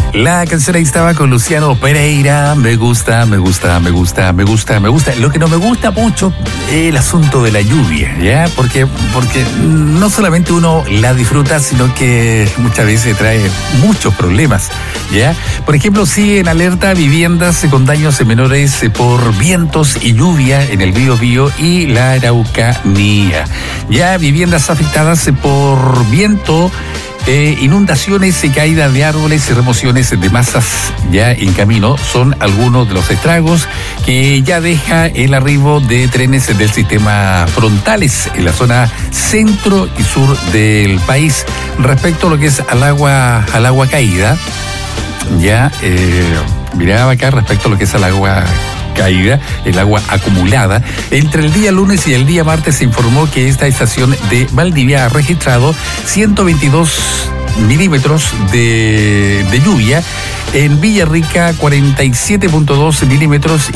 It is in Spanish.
La canción ahí estaba con Luciano Pereira. Me gusta. Lo que no me gusta mucho es el asunto de la lluvia, ¿ya? Porque no solamente uno la disfruta, sino que muchas veces trae muchos problemas, ¿ya? Por ejemplo, siguen alerta viviendas con daños menores por vientos y lluvia en el Biobío y la Araucanía. Ya viviendas afectadas por viento, inundaciones, caídas de árboles y remociones de masas ya en camino son algunos de los estragos que ya deja el arribo de trenes del sistema frontales en la zona centro y sur del país. Respecto a lo que es al agua caída, ya miraba acá respecto a lo que es al agua caída, el agua acumulada. Entre el día lunes y el día martes se informó que esta estación de Valdivia ha registrado 122 milímetros de lluvia, en Villarrica 47.2 milímetros